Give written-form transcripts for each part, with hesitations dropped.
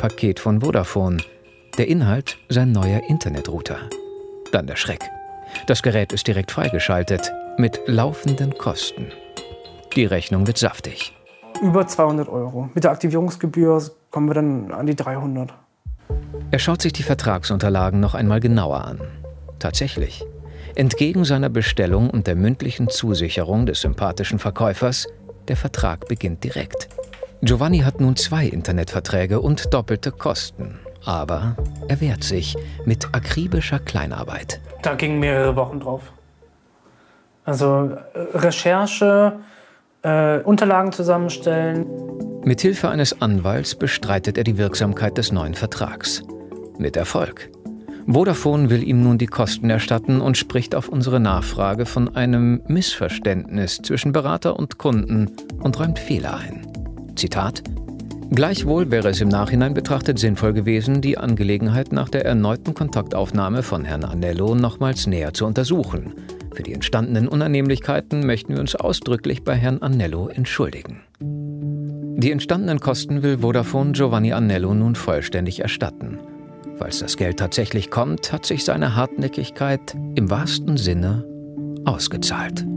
Paket von Vodafone. Der Inhalt sein neuer Internetrouter. Dann der Schreck. Das Gerät ist direkt freigeschaltet, mit laufenden Kosten. Die Rechnung wird saftig. Über 200 €. Mit der Aktivierungsgebühr kommen wir dann an die 300. Er schaut sich die Vertragsunterlagen noch einmal genauer an. Tatsächlich. Entgegen seiner Bestellung und der mündlichen Zusicherung des sympathischen Verkäufers, der Vertrag beginnt direkt. Giovanni hat nun 2 Internetverträge und doppelte Kosten. Aber er wehrt sich mit akribischer Kleinarbeit. Da gingen mehrere Wochen drauf. Also Recherche, Unterlagen zusammenstellen. Mithilfe eines Anwalts bestreitet er die Wirksamkeit des neuen Vertrags. Mit Erfolg. Vodafone will ihm nun die Kosten erstatten und spricht auf unsere Nachfrage von einem Missverständnis zwischen Berater und Kunden und räumt Fehler ein. Zitat: Gleichwohl wäre es im Nachhinein betrachtet sinnvoll gewesen, die Angelegenheit nach der erneuten Kontaktaufnahme von Herrn Anello nochmals näher zu untersuchen. Für die entstandenen Unannehmlichkeiten möchten wir uns ausdrücklich bei Herrn Anello entschuldigen. Die entstandenen Kosten will Vodafone Giovanni Anello nun vollständig erstatten. Falls das Geld tatsächlich kommt, hat sich seine Hartnäckigkeit im wahrsten Sinne ausgezahlt.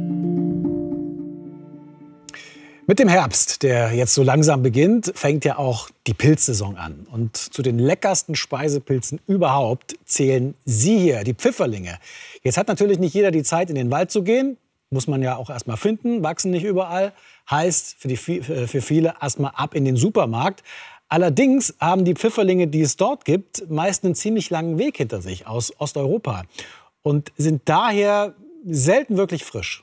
Mit dem Herbst, der jetzt so langsam beginnt, fängt ja auch die Pilzsaison an. Und zu den leckersten Speisepilzen überhaupt zählen Sie hier, die Pfifferlinge. Jetzt hat natürlich nicht jeder die Zeit, in den Wald zu gehen. Muss man ja auch erst mal finden, wachsen nicht überall. Heißt für viele erst mal ab in den Supermarkt. Allerdings haben die Pfifferlinge, die es dort gibt, meist einen ziemlich langen Weg hinter sich aus Osteuropa und sind daher selten wirklich frisch.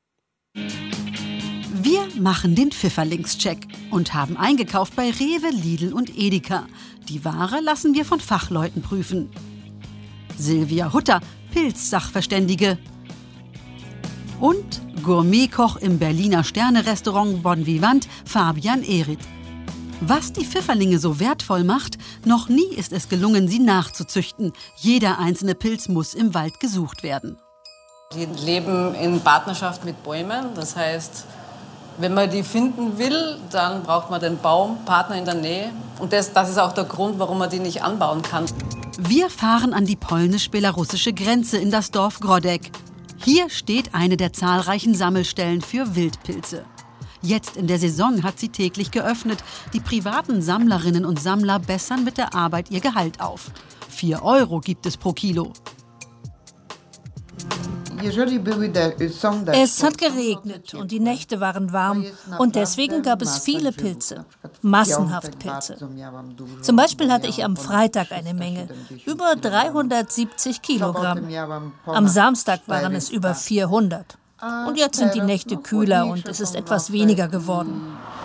Wir machen den Pfifferlingscheck und haben eingekauft bei Rewe, Lidl und Edeka. Die Ware lassen wir von Fachleuten prüfen. Silvia Hutter, Pilzsachverständige. Und Gourmetkoch im Berliner Sterne-Restaurant Bon Vivant, Fabian Ehret. Was die Pfifferlinge so wertvoll macht, noch nie ist es gelungen, sie nachzuzüchten. Jeder einzelne Pilz muss im Wald gesucht werden. Die leben in Partnerschaft mit Bäumen. Das heißt, wenn man die finden will, dann braucht man den Baumpartner in der Nähe. Und das ist auch der Grund, warum man die nicht anbauen kann. Wir fahren an die polnisch-belarussische Grenze in das Dorf Grodek. Hier steht eine der zahlreichen Sammelstellen für Wildpilze. Jetzt in der Saison hat sie täglich geöffnet. Die privaten Sammlerinnen und Sammler bessern mit der Arbeit ihr Gehalt auf. 4 € gibt es pro Kilo. Es hat geregnet und die Nächte waren warm und deswegen gab es viele Pilze, massenhaft Pilze. Zum Beispiel hatte ich am Freitag eine Menge, über 370 Kilogramm. Am Samstag waren es über 400. Und jetzt sind die Nächte kühler und es ist etwas weniger geworden.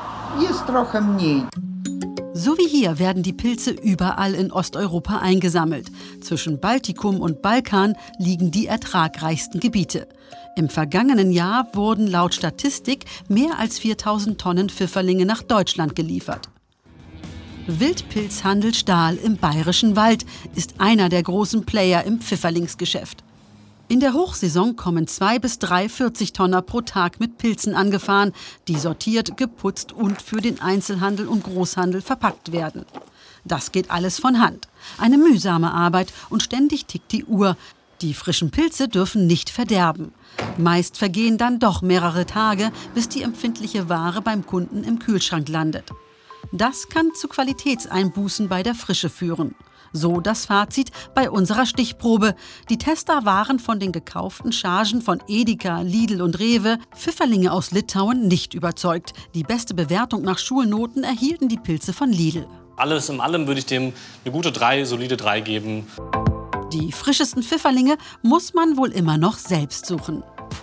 So wie hier werden die Pilze überall in Osteuropa eingesammelt. Zwischen Baltikum und Balkan liegen die ertragreichsten Gebiete. Im vergangenen Jahr wurden laut Statistik mehr als 4000 Tonnen Pfifferlinge nach Deutschland geliefert. Wildpilzhandel Stahl im Bayerischen Wald ist einer der großen Player im Pfifferlingsgeschäft. In der Hochsaison kommen 2 bis 3 40-Tonner pro Tag mit Pilzen angefahren, die sortiert, geputzt und für den Einzelhandel und Großhandel verpackt werden. Das geht alles von Hand. Eine mühsame Arbeit und ständig tickt die Uhr. Die frischen Pilze dürfen nicht verderben. Meist vergehen dann doch mehrere Tage, bis die empfindliche Ware beim Kunden im Kühlschrank landet. Das kann zu Qualitätseinbußen bei der Frische führen. So das Fazit bei unserer Stichprobe. Die Tester waren von den gekauften Chargen von Edeka, Lidl und Rewe, Pfifferlinge aus Litauen, nicht überzeugt. Die beste Bewertung nach Schulnoten erhielten die Pilze von Lidl. Alles in allem würde ich dem eine gute 3, solide 3 geben. Die frischesten Pfifferlinge muss man wohl immer noch selbst suchen.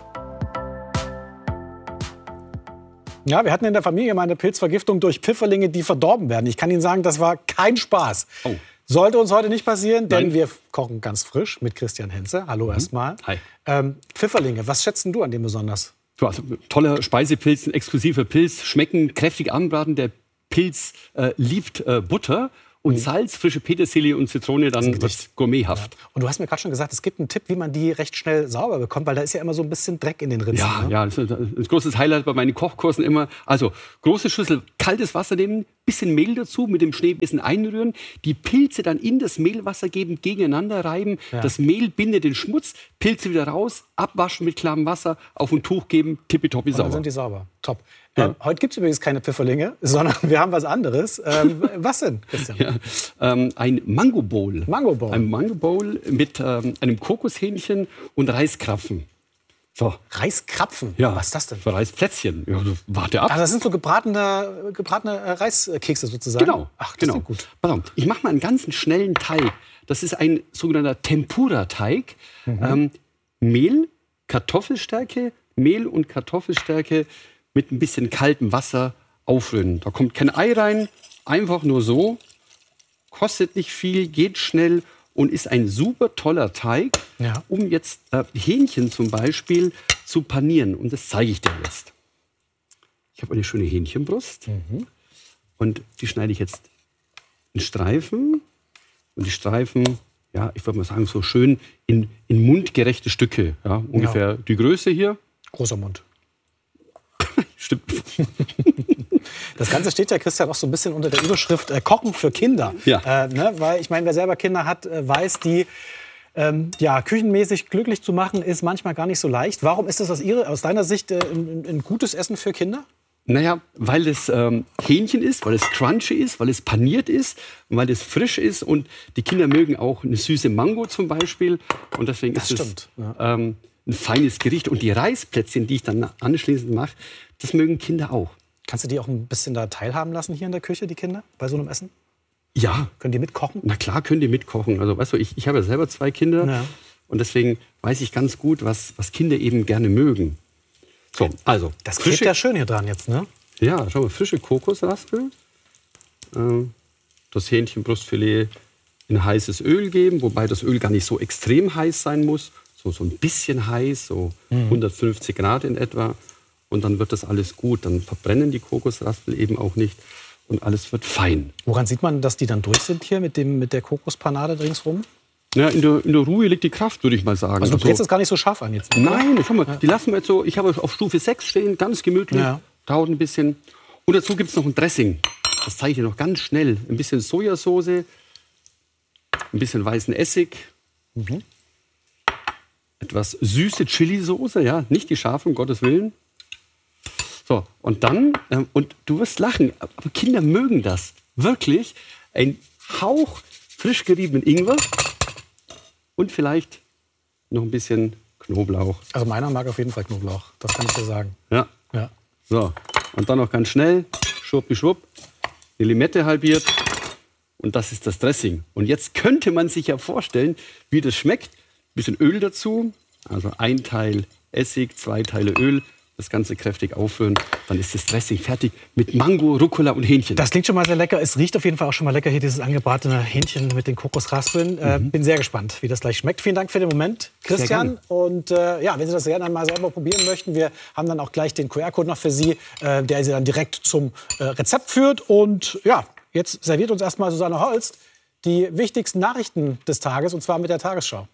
Ja, wir hatten in der Familie mal eine Pilzvergiftung durch Pfifferlinge, die verdorben werden. Ich kann Ihnen sagen, das war kein Spaß. Oh. Sollte uns heute nicht passieren, denn Nein. wir kochen ganz frisch mit Christian Henze. Hallo erstmal. Hi. Pfifferlinge, was schätzen du an dem besonders? Also, toller Speisepilz, ein exklusiver Pilz, schmecken kräftig anbraten. Der Pilz liebt Butter und Salz, frische Petersilie und Zitrone, dann wird's gourmethaft. Ja. Und du hast mir gerade schon gesagt, es gibt einen Tipp, wie man die recht schnell sauber bekommt, weil da ist ja immer so ein bisschen Dreck in den Ritzen. Ja, ne? ja, das ist ein großes Highlight bei meinen Kochkursen immer. Also große Schüssel kaltes Wasser nehmen, bisschen Mehl dazu, mit dem Schnee ein bisschen einrühren, die Pilze dann in das Mehlwasser geben, gegeneinander reiben, das Mehl bindet den Schmutz, Pilze wieder raus, abwaschen mit klarem Wasser, auf ein Tuch geben, tippitoppi sauber. Dann sind die sauber. Top. Ja. Heute gibt es übrigens keine Pfifferlinge, sondern wir haben was anderes. Was denn, Christian? Ja, ein Mango Bowl. Mango Bowl. Ein Mango Bowl mit einem Kokoshähnchen und Reiskrapfen. So. Reiskrapfen? Ja. Was ist das denn? Für Reisplätzchen. Ja, warte ab. Also das sind so gebratene Reiskekse sozusagen? Genau. Ach, das genau. ist gut. Pass auf, ich mache mal einen ganz schnellen Teig. Das ist ein sogenannter Tempura-Teig. Mehl, Kartoffelstärke, Mehl und Kartoffelstärke mit ein bisschen kaltem Wasser aufrühren. Da kommt kein Ei rein, einfach nur so. Kostet nicht viel, geht schnell und ist ein super toller Teig, um jetzt Hähnchen zum Beispiel zu panieren. Und das zeige ich dir jetzt. Ich habe eine schöne Hähnchenbrust und die schneide ich jetzt in Streifen. Und die Streifen, ja, ich würde mal sagen, so schön in mundgerechte Stücke. Ja, ungefähr die Größe hier. Großer Mund. Stimmt. Das Ganze steht ja, Christian, auch so ein bisschen unter der Überschrift Kochen für Kinder. Ja. Weil ich meine, wer selber Kinder hat, weiß, die küchenmäßig glücklich zu machen, ist manchmal gar nicht so leicht. Warum ist das aus deiner Sicht ein gutes Essen für Kinder? Naja, weil es Hähnchen ist, weil es crunchy ist, weil es paniert ist und weil es frisch ist. Und die Kinder mögen auch eine süße Mango zum Beispiel. Und deswegen ist es ein feines Gericht. Und die Reisplätzchen, die ich dann anschließend mache, das mögen Kinder auch. Kannst du die auch ein bisschen da teilhaben lassen hier in der Küche, die Kinder, bei so einem Essen? Ja. Können die mitkochen? Na klar, können die mitkochen. Also weißt du, ich habe ja selber 2 Kinder. Ja. Und deswegen weiß ich ganz gut, was Kinder eben gerne mögen. So, also. Das klebt ja schön hier dran jetzt, ne? Ja, schau mal, frische Kokosraspel. Das Hähnchenbrustfilet in heißes Öl geben, wobei das Öl gar nicht so extrem heiß sein muss. So ein bisschen heiß, so 150 Grad in etwa. Und dann wird das alles gut. Dann verbrennen die Kokosraspel eben auch nicht. Und alles wird fein. Woran sieht man, dass die dann durch sind hier mit der Kokospanade ringsrum? Ja, in der Ruhe liegt die Kraft, würde ich mal sagen. Also du brätst das gar nicht so scharf an jetzt? Nein, schau mal, die lassen wir jetzt so, ich habe auf Stufe 6 stehen, ganz gemütlich, dauert ein bisschen. Und dazu gibt es noch ein Dressing. Das zeige ich dir noch ganz schnell. Ein bisschen Sojasauce, ein bisschen weißen Essig, etwas süße Chilisauce, ja, nicht die scharfe, um Gottes Willen. So, und dann, und du wirst lachen, aber Kinder mögen das, wirklich, ein Hauch frisch geriebenen Ingwer und vielleicht noch ein bisschen Knoblauch. Also meiner mag auf jeden Fall Knoblauch, das kann ich dir sagen. Ja. So, und dann noch ganz schnell, schwuppdiwupp, eine Limette halbiert und das ist das Dressing. Und jetzt könnte man sich ja vorstellen, wie das schmeckt. Ein bisschen Öl dazu, also 1 Teil Essig, 2 Teile Öl. Das Ganze kräftig auffüllen, dann ist das Dressing fertig mit Mango, Rucola und Hähnchen. Das klingt schon mal sehr lecker. Es riecht auf jeden Fall auch schon mal lecker hier, dieses angebratene Hähnchen mit den Kokosraspeln. Bin sehr gespannt, wie das gleich schmeckt. Vielen Dank für den Moment, Christian. Und wenn Sie das gerne mal selber probieren möchten, wir haben dann auch gleich den QR-Code noch für Sie, der Sie dann direkt zum Rezept führt. Und ja, jetzt serviert uns erstmal Susanne Holst die wichtigsten Nachrichten des Tages, und zwar mit der Tagesschau.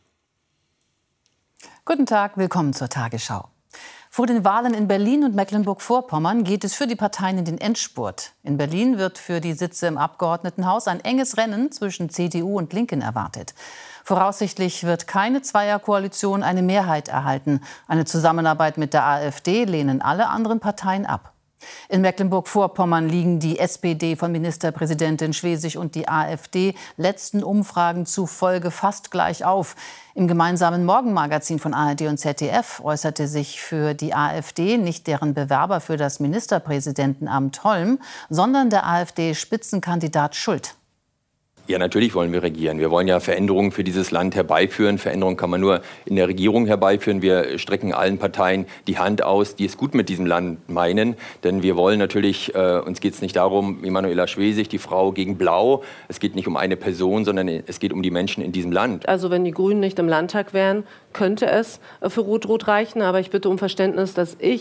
Guten Tag, willkommen zur Tagesschau. Vor den Wahlen in Berlin und Mecklenburg-Vorpommern geht es für die Parteien in den Endspurt. In Berlin wird für die Sitze im Abgeordnetenhaus ein enges Rennen zwischen CDU und Linken erwartet. Voraussichtlich wird keine Zweierkoalition eine Mehrheit erhalten. Eine Zusammenarbeit mit der AfD lehnen alle anderen Parteien ab. In Mecklenburg-Vorpommern liegen die SPD von Ministerpräsidentin Schwesig und die AfD letzten Umfragen zufolge fast gleich auf. Im gemeinsamen Morgenmagazin von ARD und ZDF äußerte sich für die AfD nicht deren Bewerber für das Ministerpräsidentenamt Holm, sondern der AfD-Spitzenkandidat Schult. Ja, natürlich wollen wir regieren. Wir wollen ja Veränderungen für dieses Land herbeiführen. Veränderungen kann man nur in der Regierung herbeiführen. Wir strecken allen Parteien die Hand aus, die es gut mit diesem Land meinen. Denn wir wollen natürlich, uns geht es nicht darum, wie Manuela Schwesig, die Frau gegen Blau. Es geht nicht um eine Person, sondern es geht um die Menschen in diesem Land. Also wenn die Grünen nicht im Landtag wären, könnte es für Rot-Rot reichen. Aber ich bitte um Verständnis, dass ich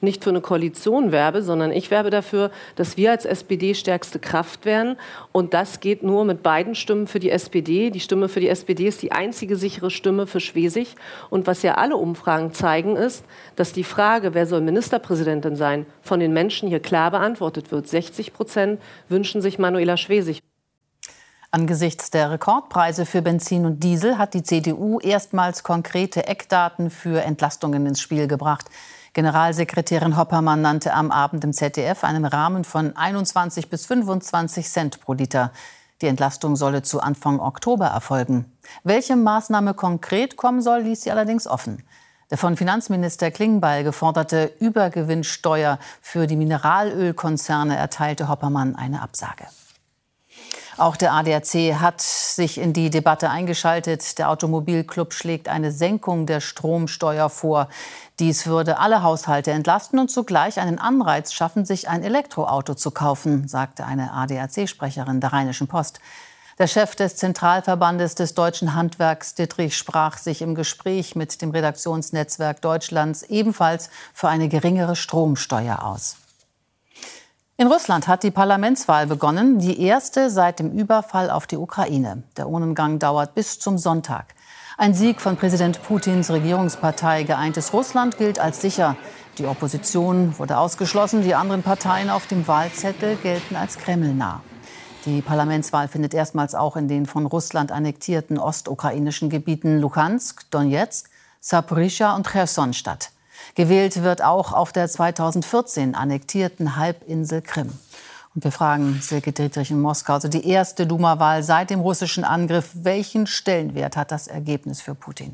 nicht für eine Koalition werbe, sondern ich werbe dafür, dass wir als SPD stärkste Kraft werden. Und das geht nur mit beiden Stimmen für die SPD. Die Stimme für die SPD ist die einzige sichere Stimme für Schwesig. Und was ja alle Umfragen zeigen, ist, dass die Frage, wer soll Ministerpräsidentin sein, von den Menschen hier klar beantwortet wird. 60% wünschen sich Manuela Schwesig. Angesichts der Rekordpreise für Benzin und Diesel hat die CDU erstmals konkrete Eckdaten für Entlastungen ins Spiel gebracht. Generalsekretärin Hoppermann nannte am Abend im ZDF einen Rahmen von 21 bis 25 Cent pro Liter. Die Entlastung solle zu Anfang Oktober erfolgen. Welche Maßnahme konkret kommen soll, ließ sie allerdings offen. Der von Finanzminister Klingbeil geforderte Übergewinnsteuer für die Mineralölkonzerne erteilte Hoppermann eine Absage. Auch der ADAC hat sich in die Debatte eingeschaltet. Der Automobilclub schlägt eine Senkung der Stromsteuer vor. Dies würde alle Haushalte entlasten und zugleich einen Anreiz schaffen, sich ein Elektroauto zu kaufen, sagte eine ADAC-Sprecherin der Rheinischen Post. Der Chef des Zentralverbandes des deutschen Handwerks, Dittrich, sprach sich im Gespräch mit dem Redaktionsnetzwerk Deutschlands ebenfalls für eine geringere Stromsteuer aus. In Russland hat die Parlamentswahl begonnen, die erste seit dem Überfall auf die Ukraine. Der Urnengang dauert bis zum Sonntag. Ein Sieg von Präsident Putins Regierungspartei Geeintes Russland gilt als sicher. Die Opposition wurde ausgeschlossen, die anderen Parteien auf dem Wahlzettel gelten als kremlnah. Die Parlamentswahl findet erstmals auch in den von Russland annektierten ostukrainischen Gebieten Luhansk, Donetsk, Saporischschja und Cherson statt. Gewählt wird auch auf der 2014 annektierten Halbinsel Krim. Und wir fragen Silke Dietrich in Moskau, also die erste Duma-Wahl seit dem russischen Angriff. Welchen Stellenwert hat das Ergebnis für Putin?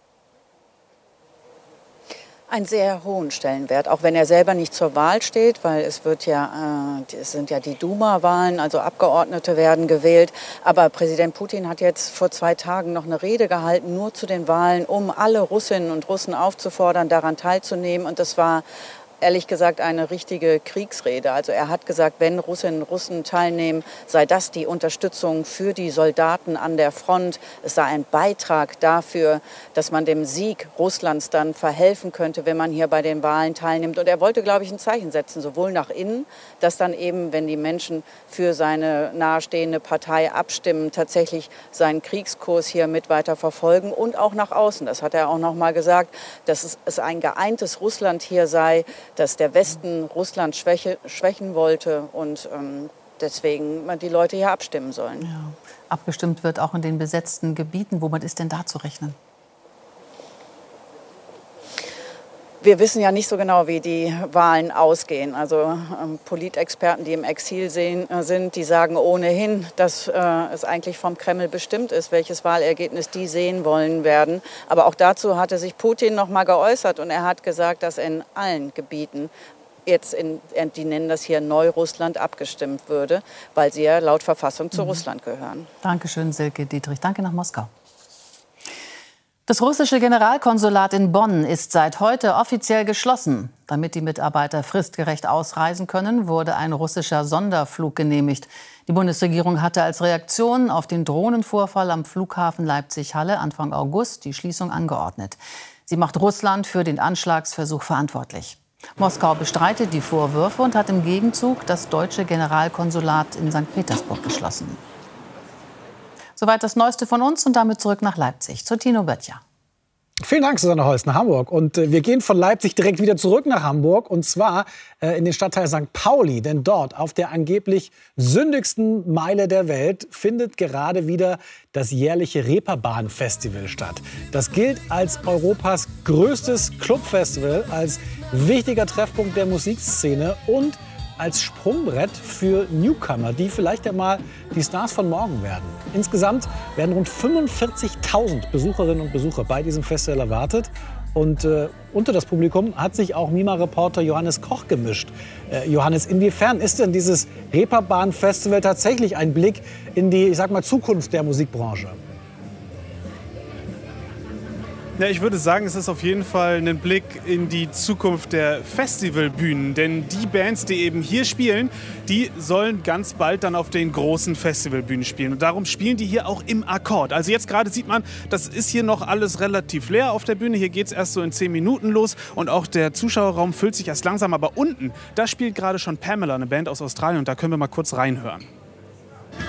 Einen sehr hohen Stellenwert, auch wenn er selber nicht zur Wahl steht, weil es sind ja die Duma-Wahlen, also Abgeordnete werden gewählt. Aber Präsident Putin hat jetzt vor 2 Tagen noch eine Rede gehalten, nur zu den Wahlen, um alle Russinnen und Russen aufzufordern, daran teilzunehmen. Und das war ehrlich gesagt eine richtige Kriegsrede. Also er hat gesagt, wenn Russinnen und Russen teilnehmen, sei das die Unterstützung für die Soldaten an der Front. Es sei ein Beitrag dafür, dass man dem Sieg Russlands dann verhelfen könnte, wenn man hier bei den Wahlen teilnimmt. Und er wollte, glaube ich, ein Zeichen setzen, sowohl nach innen, dass dann eben, wenn die Menschen für seine nahestehende Partei abstimmen, tatsächlich seinen Kriegskurs hier mit weiter verfolgen, und auch nach außen. Das hat er auch noch mal gesagt, dass es ein geeintes Russland hier sei, dass der Westen Russland schwächen wollte und deswegen die Leute hier abstimmen sollen. Ja. Abgestimmt wird auch in den besetzten Gebieten. Womit ist denn da zu rechnen? Wir wissen ja nicht so genau, wie die Wahlen ausgehen. Also Politexperten, die im Exil sind, die sagen ohnehin, dass es eigentlich vom Kreml bestimmt ist, welches Wahlergebnis die sehen wollen werden. Aber auch dazu hatte sich Putin noch mal geäußert, und er hat gesagt, dass in allen Gebieten jetzt die nennen das hier Neurussland, abgestimmt würde, weil sie ja laut Verfassung zu Russland gehören. Dankeschön, Silke Dietrich. Danke nach Moskau. Das russische Generalkonsulat in Bonn ist seit heute offiziell geschlossen. Damit die Mitarbeiter fristgerecht ausreisen können, wurde ein russischer Sonderflug genehmigt. Die Bundesregierung hatte als Reaktion auf den Drohnenvorfall am Flughafen Leipzig-Halle Anfang August die Schließung angeordnet. Sie macht Russland für den Anschlagsversuch verantwortlich. Moskau bestreitet die Vorwürfe und hat im Gegenzug das deutsche Generalkonsulat in St. Petersburg geschlossen. Soweit das Neueste von uns, und damit zurück nach Leipzig zu Tino Böttcher. Vielen Dank, Susanne Holst, nach Hamburg. Und wir gehen von Leipzig direkt wieder zurück nach Hamburg, und zwar in den Stadtteil St. Pauli. Denn dort, auf der angeblich sündigsten Meile der Welt, findet gerade wieder das jährliche Reeperbahn-Festival statt. Das gilt als Europas größtes Clubfestival, als wichtiger Treffpunkt der Musikszene und als Sprungbrett für Newcomer, die vielleicht einmal die Stars von morgen werden. Insgesamt werden rund 45.000 Besucherinnen und Besucher bei diesem Festival erwartet. Und unter das Publikum hat sich auch Mima-Reporter Johannes Koch gemischt. Johannes, inwiefern ist denn dieses Reeperbahn-Festival tatsächlich ein Blick in die, ich sag mal, Zukunft der Musikbranche? Ja, ich würde sagen, es ist auf jeden Fall ein Blick in die Zukunft der Festivalbühnen. Denn die Bands, die eben hier spielen, die sollen ganz bald dann auf den großen Festivalbühnen spielen. Und darum spielen die hier auch im Akkord. Also jetzt gerade sieht man, das ist hier noch alles relativ leer auf der Bühne. Hier geht es erst so in 10 Minuten los. Und auch der Zuschauerraum füllt sich erst langsam. Aber unten, da spielt gerade schon Pamela, eine Band aus Australien. Und da können wir mal kurz reinhören.